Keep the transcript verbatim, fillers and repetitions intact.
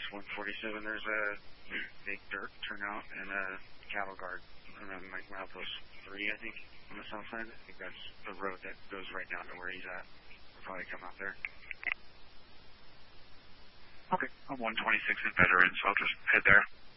one forty-seven, there's a big dirt turnout and a cattle guard around like Milepost three, I think, on the south side. I think that's the road that goes right down to where he's at. We'll probably come out there. Okay, I'm one twenty-six in Veterans, so I'll just head there.